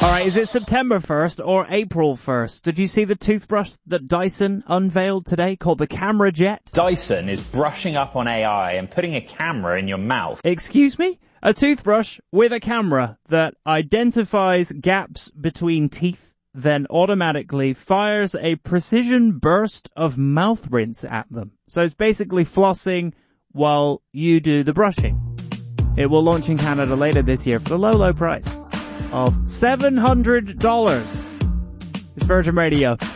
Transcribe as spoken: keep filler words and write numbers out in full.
Alright, is it September first or April first? Did you see the toothbrush that Dyson unveiled today called the Camera Jet? Dyson is brushing up on A I and putting a camera in your mouth. Excuse me? A toothbrush with a camera that identifies gaps between teeth, then automatically fires a precision burst of mouth rinse at them. So it's basically flossing while you do the brushing. It will launch in Canada later this year for the low, low price of seven hundred dollars. It's Virgin Radio.